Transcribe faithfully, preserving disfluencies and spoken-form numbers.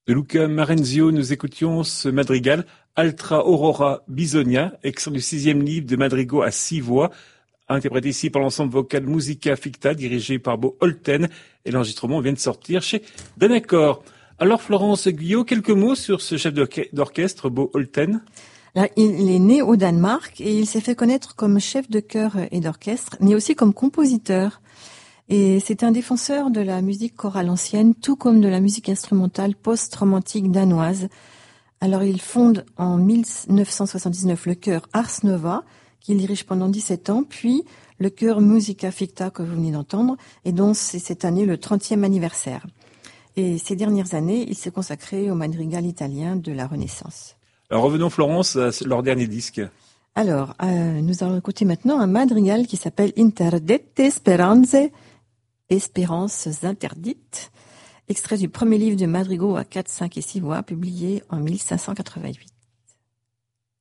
De Luca Marenzio, nous écoutions ce madrigal Altra Aurora Bisogna, extrait du sixième livre de madrigaux à six voix, interprété ici par l'ensemble vocal Musica Ficta, dirigé par Bo Holten, et l'enregistrement vient de sortir chez Danacor. Alors Florence Guyot, quelques mots sur ce chef d'orchestre, Bo Holten? Là, il est né au Danemark et il s'est fait connaître comme chef de chœur et d'orchestre, mais aussi comme compositeur. Et c'est un défenseur de la musique chorale ancienne, tout comme de la musique instrumentale post-romantique danoise. Alors il fonde en mille neuf cent soixante-dix-neuf le chœur Ars Nova, qu'il dirige pendant dix-sept ans, puis le chœur Musica Ficta que vous venez d'entendre, et dont c'est cette année le trentième anniversaire. Et ces dernières années, il s'est consacré au madrigal italien de la Renaissance. Alors revenons Florence à leur dernier disque. Alors, euh, nous allons écouter maintenant un madrigal qui s'appelle Interdette Speranze, Espérances interdites, extrait du premier livre de madrigaux à quatre, cinq et six voix, publié en mille cinq cent quatre-vingt-huit.